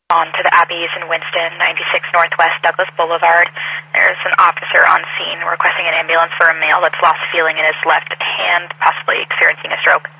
On to the Abbeys in Winston, 96 Northwest Douglas Boulevard. There's an officer on scene requesting an ambulance for a male that's lost feeling in his left hand, possibly experiencing a stroke.